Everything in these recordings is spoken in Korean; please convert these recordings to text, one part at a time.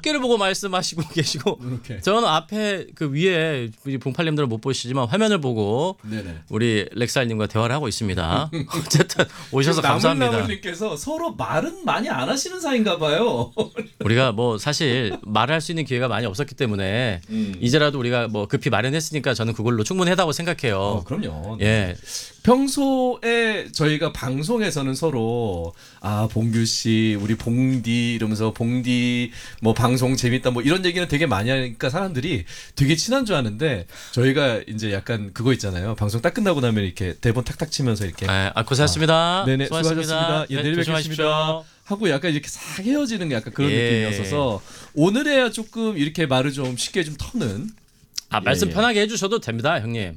어깨를 보고 말씀하시고 계시고 이렇게. 저는 앞에 그 위에 우리 봉팔님들은 못 보시지만 화면을 보고 네네. 우리 렉살님과 대화를 하고 있습니다. 어쨌든 오셔서 감사합니다. 나물나물님께서 서로 말은 많이 안 하시는 사이인가 봐요. 우리가 뭐 사실 말할 수 있는 기회가 많이 없었기 때문에 이제라도 우리가 뭐 급히 마련했으니까 저는 그걸로 충분하다고 생각해요. 그럼요. 예. 평소에 저희가 방송에서는 서로 봉규 씨, 우리 봉디 이러면서 봉디 뭐 방송 재밌다 뭐 이런 얘기는 되게 많이 하니까 사람들이 되게 친한 줄 아는데 저희가 이제 약간 그거 있잖아요. 방송 딱 끝나고 나면 이렇게 대본 탁탁 치면서 이렇게 고생하셨습니다. 네네 수고하셨습니다. 수고하셨습니다. 예, 내일 조심하십시오. 뵙겠습니다. 하고 약간 이렇게 싹 헤어지는 약간 그런 예. 느낌이었어서 오늘에야 조금 이렇게 말을 좀 쉽게 좀 터는 말씀 예. 편하게 해주셔도 됩니다, 형님.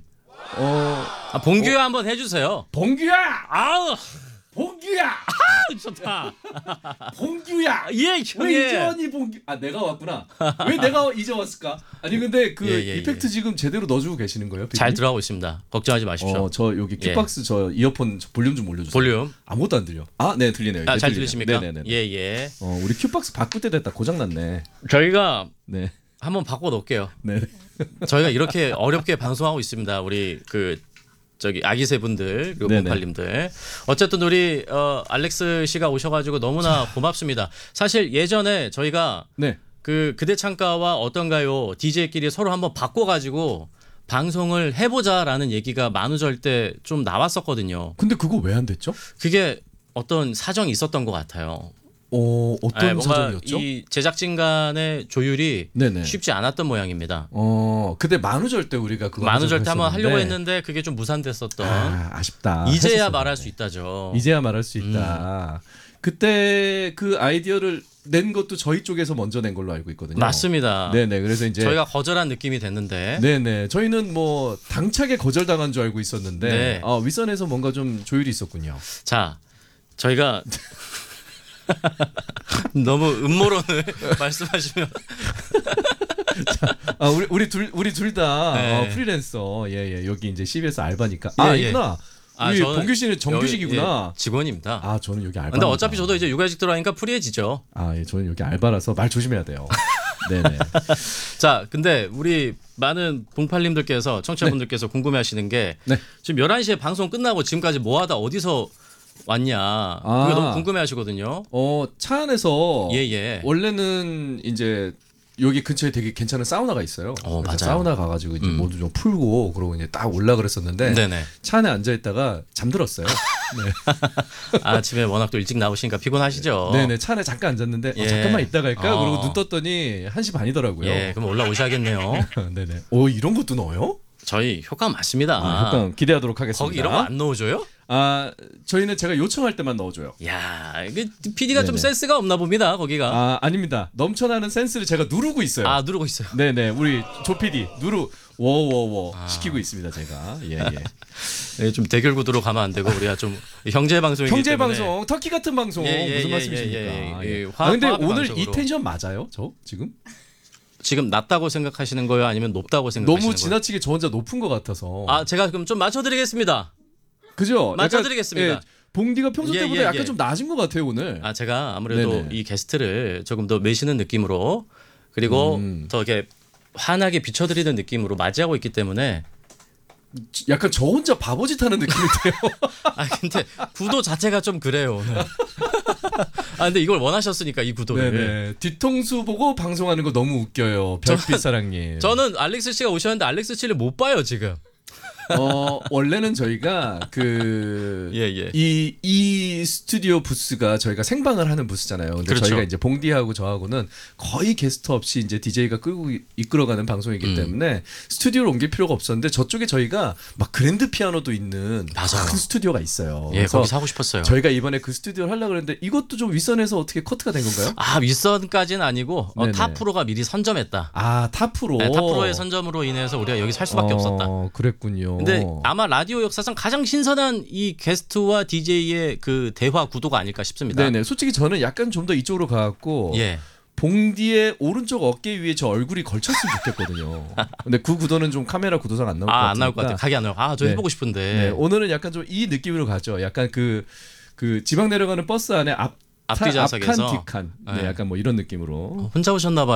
봉규야 한번 해주세요. 봉규야! 아우 봉규야! 좋다. 봉규야! 예, 형님. 왜 이제 왔니 봉규? 내가 왔구나. 왜 내가 이제 왔을까? 아니 근데 그 이펙트 지금 제대로 넣어주고 계시는 거예요? 잘 들어가고 있습니다. 걱정하지 마십시오. 저 여기 킥박스 저 이어폰 볼륨 좀 올려주세요. 볼륨. 아무것도 안 들려. 네 들리네요. 잘 들리십니까? 네네네. 예. 우리 킥박스 바꿀 때 됐다. 고장 났네. 저희가 네. 한번 바꿔 놓을게요. 네. 저희가 이렇게 어렵게 방송하고 있습니다. 우리 아기새 분들 그리고 봉팔님들. 어쨌든 우리 알렉스 씨가 오셔가지고 너무나 고맙습니다. 사실 예전에 저희가 그대 창가와 어떤가요 DJ끼리 서로 한번 바꿔가지고 방송을 해보자라는 얘기가 만우절 때 좀 나왔었거든요. 근데 그거 왜 안 됐죠? 그게 어떤 사정이 있었던 것 같아요. 어떤 사정이었죠? 이 제작진 간의 조율이 쉽지 않았던 모양입니다. 그때 만우절 때 우리가 그거 만우절 때 한번 하려고 했는데 그게 좀 무산됐었던. 아쉽다. 이제야 말할 수 있다죠. 이제야 말할 수 있다. 그때 그 아이디어를 낸 것도 저희 쪽에서 먼저 낸 걸로 알고 있거든요. 맞습니다. 네네. 그래서 이제 저희가 거절한 느낌이 됐는데. 네네. 저희는 뭐 당차게 거절당한 줄 알고 있었는데 윗선에서 뭔가 좀 조율이 있었군요. 자, 저희가 너무 음모론을 말씀하시면 우리 둘 다 프리랜서 여기 이제 CBS 알바니까 있구나. 우리 봉규 씨는 정규직이구나. 직원입니다. 저는 여기 알바. 근데 어차피 저도 이제 육아직 들어가니까 프리해지죠. 저는 여기 알바라서 말 조심해야 돼요. 네네. 자, 근데 우리 많은 봉팔님들께서 청취자분들께서 궁금해하시는 게 지금 11시에 방송 끝나고 지금까지 뭐하다 어디서 왔냐. 그게 너무 궁금해하시거든요. 차 안에서 예. 원래는 이제 여기 근처에 되게 괜찮은 사우나가 있어요. 맞아요. 사우나 가가지고 이제 모두 좀 풀고 그러고 이제 딱 올라 그랬었는데 차 안에 앉아 있다가 잠들었어요. 아침에 워낙 또 일찍 나오시니까 피곤하시죠. 네네. 차 안에 잠깐 앉았는데 잠깐만 있다 갈까? 그러고 눈 떴더니 1시 반이더라고요. 그럼 올라오셔야겠네요. 네네. 이런 것도 넣어요? 저희 효과 맞습니다. 효과 기대하도록 하겠습니다. 거기 이런 거 안 넣어줘요? 저희는 제가 요청할 때만 넣어줘요. 야, 이게 PD가 좀 센스가 없나 봅니다. 거기가. 아닙니다. 넘쳐나는 센스를 제가 누르고 있어요. 누르고 있어요. 네네. 우리 조 PD 워워워 시키고 있습니다. 제가. 예. 좀 대결 구도로 가면 안 되고 우리가 좀 형제 방송이기 형제 때문에. 방송, 터키 같은 방송 무슨 말씀이십니까? 근데 오늘 방송으로. 이 텐션 맞아요? 저 지금? 지금 낮다고 생각하시는 거예요? 아니면 높다고 생각하시는 거예요? 너무 지나치게 저 혼자 높은 것 같아서. 제가 그럼 좀 맞춰드리겠습니다. 그죠? 맞춰드리겠습니다. 봉디가 평소 때보다 약간 좀 낮은 것 같아요 오늘. 제가 아무래도 이 게스트를 조금 더 매시는 느낌으로 그리고 더 이렇게 환하게 비춰드리는 느낌으로 맞이하고 있기 때문에 약간 저 혼자 바보짓 하는 느낌인데요. 근데 구도 자체가 좀 그래요 오늘. 근데 이걸 원하셨으니까 이 구도를. 네네. 뒤통수 보고 방송하는 거 너무 웃겨요. 별빛 사랑님. 저는 알렉스 씨가 오셨는데 알렉스 씨를 못 봐요 지금. 원래는 저희가 이 스튜디오 부스가 저희가 생방을 하는 부스잖아요. 근데 저희가 이제 봉디하고 저하고는 거의 게스트 없이 이제 DJ가 이끌어가는 방송이기 때문에 스튜디오를 옮길 필요가 없었는데 저쪽에 저희가 막 그랜드 피아노도 있는 큰 스튜디오가 있어요. 그래서 거기서 하고 싶었어요. 저희가 이번에 그 스튜디오를 하려고 그랬는데 이것도 좀 윗선에서 어떻게 커트가 된 건가요? 윗선까지는 아니고 탑프로가 미리 선점했다. 탑프로. 탑프로의 선점으로 인해서 우리가 여기 살 수밖에 없었다. 그랬군요. 근데 아마 라디오 역사상 가장 신선한 이 게스트와 DJ의 그 대화 구도가 아닐까 싶습니다. 네네. 솔직히 저는 약간 좀 더 이쪽으로 가갖고 봉디의 오른쪽 어깨 위에 저 얼굴이 걸쳤으면 좋겠거든요. 근데 그 구도는 좀 카메라 구도상 안 나올 것 같아요. 안 나올 것 같아요. 각이 안 나올. 저 해보고 싶은데. 오늘은 약간 좀 이 느낌으로 가죠. 약간 그 지방 내려가는 버스 안에 앞뒤 좌석에서 앞칸 뒷칸. 약간 뭐 이런 느낌으로. 혼자 오셨나 봐요.